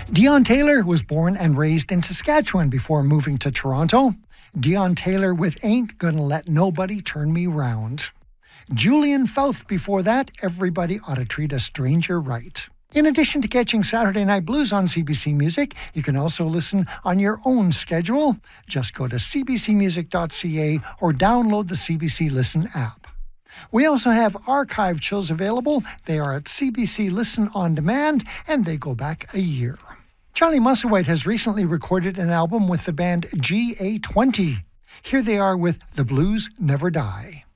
Dion Taylor was born and raised in Saskatchewan before moving to Toronto. Dion Taylor with Ain't Gonna Let Nobody Turn Me Round. Julian Fouth before that, Everybody Ought to Treat a Stranger Right. In addition to catching Saturday Night Blues on CBC Music, you can also listen on your own schedule. Just go to cbcmusic.ca or download the CBC Listen app. We also have archived shows available. They are at CBC Listen On Demand, and they go back a year. Charlie Musselwhite has recently recorded an album with the band GA20. Here they are with The Blues Never Die.